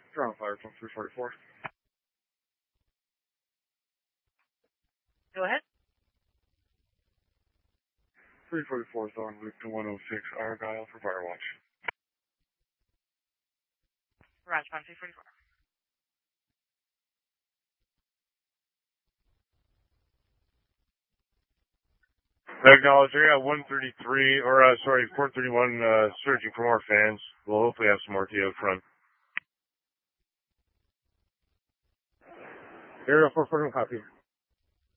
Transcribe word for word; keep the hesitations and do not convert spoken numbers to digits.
You're on fire from three forty-four. Go ahead. three forty-four is on route to one oh six Argyle for Firewatch. Roger, on three forty-four. Acknowledge, I got one thirty-three, or uh, sorry, four thirty-one uh, surging for more fans. We'll hopefully have some more to you out front. Area four forty-one, copy.